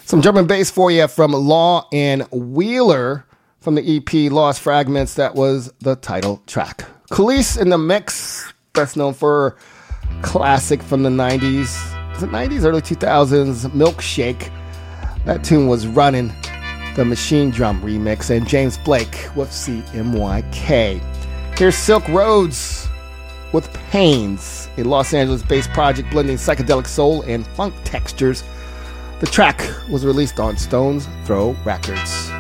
Some drum and bass for you from Law and Wheeler from the EP Lost Fragments. That was the title track. Khalees in the mix, best known for classic from the 90s. Was it 90s? Early 2000s, Milkshake. That tune was running. The Machine Drum remix, and James Blake with CMYK. Here's Silk Roads with Pains, a Los Angeles-based project blending psychedelic soul and funk textures. The track was released on Stone's Throw Records.